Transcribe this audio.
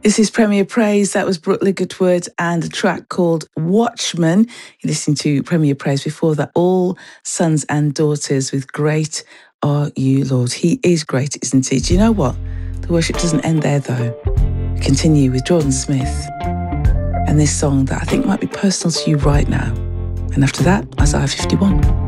This is Premier Praise. That was Brooke Liggett-Wood and a track called Watchman. You're listening to Premier Praise. Before that, All Sons and Daughters with Great Are You, Lord. He is great, isn't he? Do you know what? The worship doesn't end there, though. We continue with Jordan Smith and this song that I think might be personal to you right now. And after that, Isaiah 51.